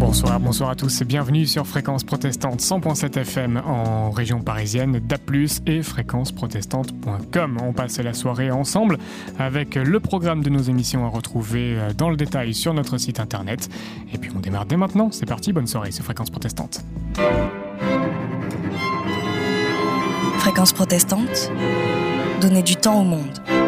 Bonsoir à tous et bienvenue sur Fréquence Protestante 100.7 FM en région parisienne, DAB+, et fréquenceprotestante.com. On passe la soirée ensemble avec le programme de nos émissions à retrouver dans le détail sur notre site internet. Et puis on démarre dès maintenant, c'est parti, bonne soirée sur Fréquence Protestante. Fréquence Protestante, donner du temps au monde.